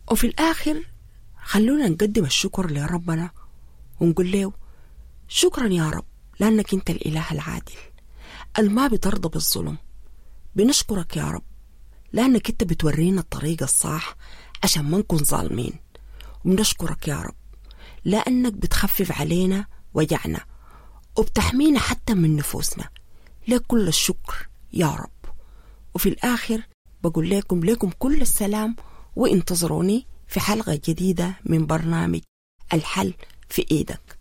وفي الآخر خلونا نقدم الشكر لربنا ونقول له شكرا يا رب لأنك أنت الإله العادل الما بترضى بالظلم. بنشكرك يا رب لأنك أنت بتورينا الطريق الصح عشان ما نكون ظالمين. وبنشكرك يا رب لأنك بتخفف علينا وجعنا وبتحمينا حتى من نفوسنا. لك كل الشكر يا رب. وفي الآخر بقول لكم كل السلام، وانتظروني في حلقة جديدة من برنامج الحل في إيدك.